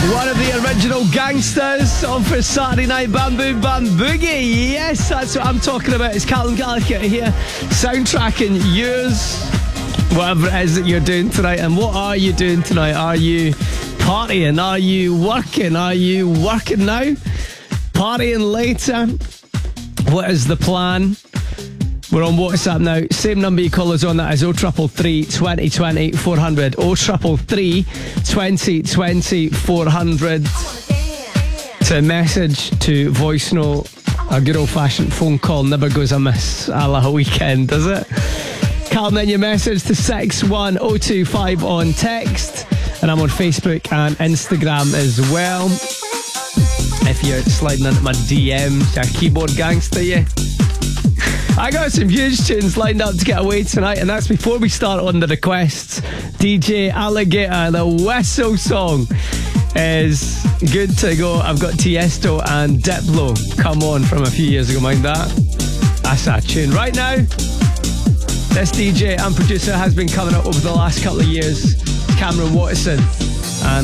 One of the original gangsters on for Saturday Night Bamboo Bamboogie. Yes, that's what I'm talking about. It's Callum Gallagher here, soundtracking yours, whatever it is that you're doing tonight. And what are you doing tonight? Are you partying? Are you working? Are you working now? Partying later? What is the plan? We're on WhatsApp now. Same number you call us on, that is 0333 2020 400. 0333 2020 400. To message, to voice note, a good old fashioned phone call never goes amiss a la weekend, does it? Callum in your message to 61025 on text. And I'm on Facebook and Instagram as well. If you're sliding into my DMs, a keyboard gangster, yeah. I got some huge tunes lined up to get away tonight, and that's before we start on the requests. DJ Alligator, the Whistle song is good to go. I've got Tiesto and Diplo, Come On, from a few years ago, mind that. That's that tune. Right now, this DJ and producer has been coming up over the last couple of years, Cameron Watson, and